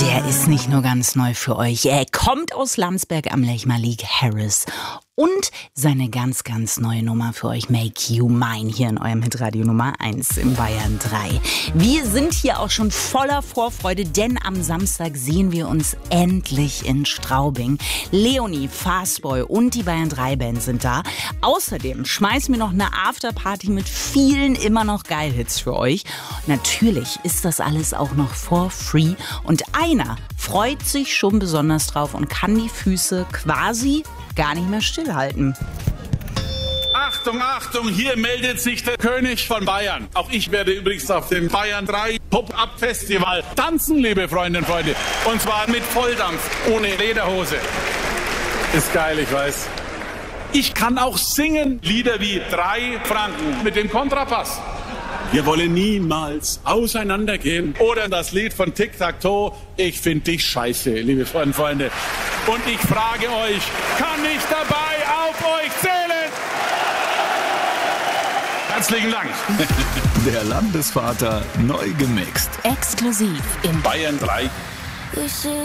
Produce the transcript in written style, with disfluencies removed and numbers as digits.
Der ist nicht nur ganz neu für euch. Er kommt aus Landsberg am Lech, Malik Harris. Und seine ganz, ganz neue Nummer für euch, Make You Mine, hier in eurem Hitradio Nummer 1 im Bayern 3. Wir sind hier auch schon voller Vorfreude, denn am Samstag sehen wir uns endlich in Straubing. Leonie, Fastboy und die Bayern 3 Band sind da. Außerdem schmeißen wir noch eine Afterparty mit vielen immer noch Geil-Hits für euch. Natürlich ist das alles auch noch for free. Und einer freut sich schon besonders drauf und kann die Füße quasi gar nicht mehr stillhalten. Achtung, Achtung, hier meldet sich der König von Bayern. Auch ich werde übrigens auf dem Bayern 3 Pop-Up-Festival tanzen, liebe Freundinnen und Freunde. Und zwar mit Volldampf, ohne Lederhose. Ist geil, ich weiß. Ich kann auch singen, Lieder wie 3 Franken mit dem Kontrapass. Wir wollen niemals auseinandergehen. Oder das Lied von Tic Tac Toe, ich find dich scheiße, liebe Freundinnen und Freunde. Und ich frage euch, kann ich dabei auf euch zählen? Herzlichen Dank. Der Landesvater neu gemixt. Exklusiv im Bayern 3.